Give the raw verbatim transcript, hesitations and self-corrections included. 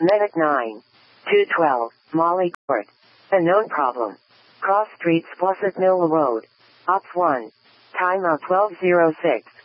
Medic nine. two twelve, Molly Court. Unknown problem. Cross Street Splusset Mill Road. Ops one. Time out twelve oh six.